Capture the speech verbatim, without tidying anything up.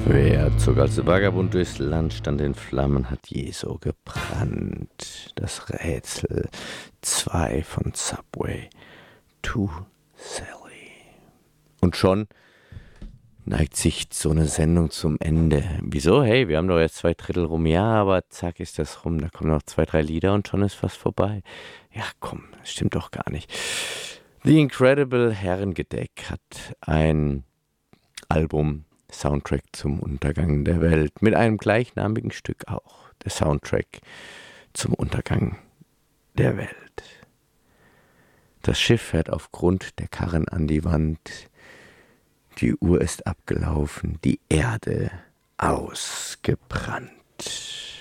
Wer zog als Vagabund durchs Land, stand in Flammen, hat je so gebrannt. Das Rätsel zwei von Subway to Sally. Und schon neigt sich so eine Sendung zum Ende. Wieso? Hey, wir haben doch jetzt zwei Drittel rum. Ja, aber zack ist das rum. Da kommen noch zwei, drei Lieder und schon ist fast vorbei. Ja, komm, das stimmt doch gar nicht. The Incredible Herrengedeck hat ein Album, Soundtrack zum Untergang der Welt, mit einem gleichnamigen Stück auch. Der Soundtrack zum Untergang der Welt. Das Schiff fährt aufgrund der Karren an die Wand. Die Uhr ist abgelaufen, die Erde ausgebrannt.